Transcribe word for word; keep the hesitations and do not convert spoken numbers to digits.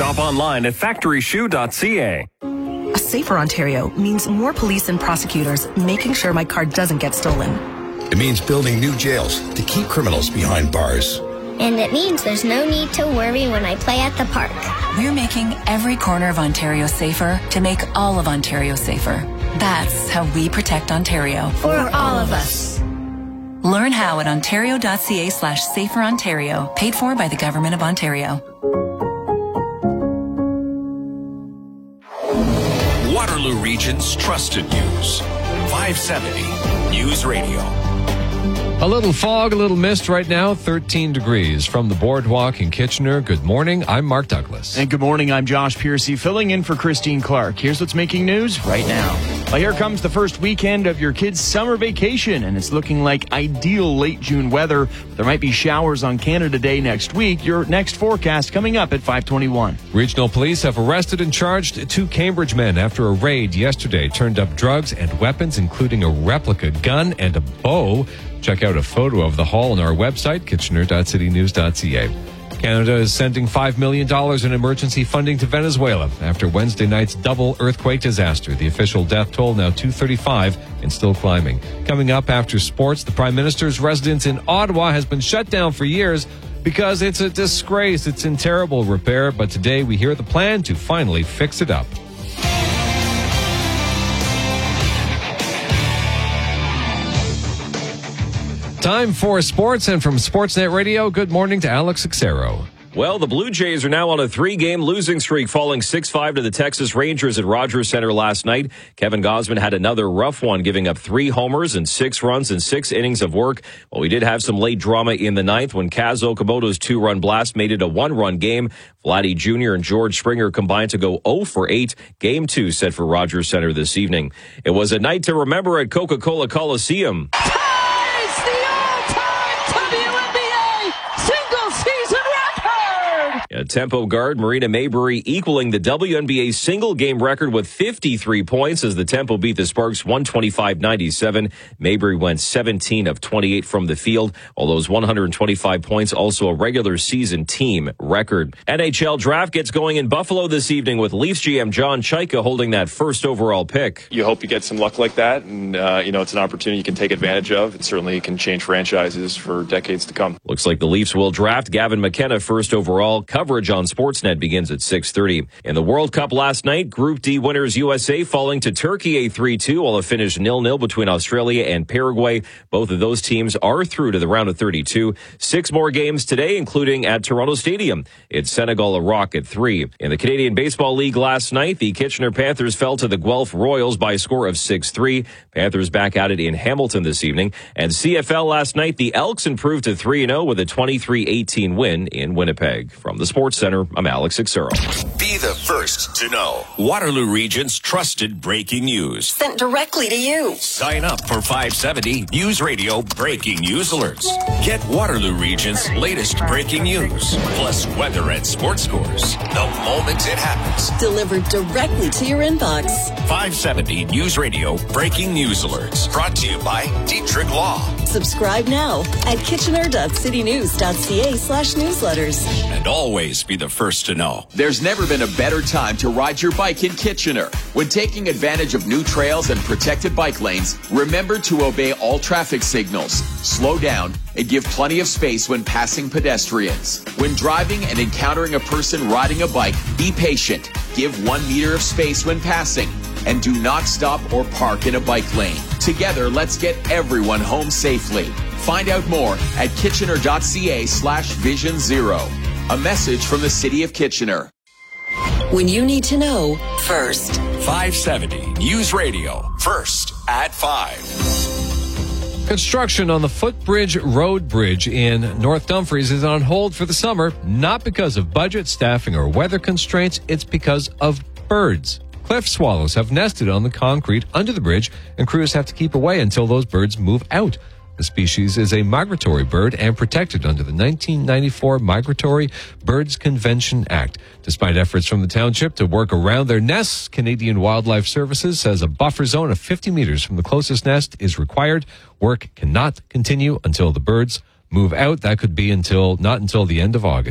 Shop online at factory shoe dot c a. A safer Ontario means more police and prosecutors making sure my car doesn't get stolen. It means building new jails to keep criminals behind bars. And it means there's no need to worry when I play at the park. We're making every corner of Ontario safer to make all of Ontario safer. That's how we protect Ontario. For all of us. Learn how at ontario.ca slash safer Ontario. Paid for by the Government of Ontario. Waterloo Region's trusted news. five seventy News Radio. A little fog, a little mist right now, thirteen degrees. From the Boardwalk in Kitchener, good morning. I'm Mark Douglas. And good morning, I'm Josh Piercy, filling in for Christine Clark. Here's what's making news right now. Well, here comes the first weekend of your kids' summer vacation, and it's looking like ideal late June weather. There might be showers on Canada Day next week. Your next forecast coming up at five twenty-one. Regional police have arrested and charged two Cambridge men after a raid yesterday turned up drugs and weapons, including a replica gun and a bow. Check out a photo of the haul on our website, kitchener dot city news dot c a. Canada is sending five million dollars in emergency funding to Venezuela after Wednesday night's double earthquake disaster. The official death toll now two thirty-five and still climbing. Coming up after sports, the Prime Minister's residence in Ottawa has been shut down for years because it's a disgrace. It's in terrible repair, but today we hear the plan to finally fix it up. Time for sports, and from Sportsnet Radio, good morning to Alex Xero. Well, the Blue Jays are now on a three-game losing streak, falling six five to the Texas Rangers at Rogers Center last night. Kevin Gausman had another rough one, giving up three homers and six runs in six innings of work. Well, we did have some late drama in the ninth when Kaz Okamoto's two-run blast made it a one-run game. Vladdy Junior and George Springer combined to go oh for eight. Game two set for Rogers Center this evening. It was a night to remember at Coca-Cola Coliseum. A tempo guard, Marina Maybury, equaling the W N B A single-game record with fifty-three points as the Tempo beat the Sparks one twenty-five ninety-seven. Maybury went seventeen of twenty-eight from the field, all those one hundred twenty-five points, also a regular season team record. N H L draft gets going in Buffalo this evening with Leafs G M John Chaika holding that first overall pick. You hope you get some luck like that, and uh, you know it's an opportunity you can take advantage of. It certainly can change franchises for decades to come. Looks like the Leafs will draft Gavin McKenna first overall. Coverage on Sportsnet begins at six thirty. In the World Cup last night, Group D winners U S A falling to Turkey a three two, while it finished nil nil between Australia and Paraguay. Both of those teams are through to the round of thirty-two. Six more games today, including at Toronto Stadium. It's Senegal-Iraq at three. In the Canadian Baseball League last night, the Kitchener Panthers fell to the Guelph Royals by a score of six three. Panthers back at it in Hamilton this evening. And C F L last night, the Elks improved to three and oh with a twenty-three eighteen win in Winnipeg. From the Sports Center, I'm Alex Xero. Be the first to know. Waterloo Region's trusted breaking news. Sent directly to you. Sign up for five seventy News Radio breaking news alerts. Get Waterloo Region's latest breaking news, plus weather and sports scores the moment it happens. Delivered directly to your inbox. five seventy News Radio breaking news alerts. Brought to you by Dietrich Law. Subscribe now at kitchener dot city news dot c a slash newsletters. And always be the first to know. There's never been a better time to ride your bike in Kitchener. When taking advantage of new trails and protected bike lanes, remember to obey all traffic signals, slow down, and give plenty of space when passing pedestrians. When driving and encountering a person riding a bike, be patient. Give one meter of space when passing. And do not stop or park in a bike lane. Together, let's get everyone home safely. Find out more at kitchener dot c a slash vision zero. A message from the City of Kitchener. When you need to know first. five seventy News Radio. First at five. Construction on the Footbridge Road Bridge in North Dumfries is on hold for the summer, not because of budget, staffing, or weather constraints. It's because of birds. Cliff swallows have nested on the concrete under the bridge, and crews have to keep away until those birds move out. The species is a migratory bird and protected under the nineteen ninety-four Migratory Birds Convention Act. Despite efforts from the township to work around their nests, Canadian Wildlife Services says a buffer zone of fifty meters from the closest nest is required. Work cannot continue until the birds move out. That could be until not until the end of August.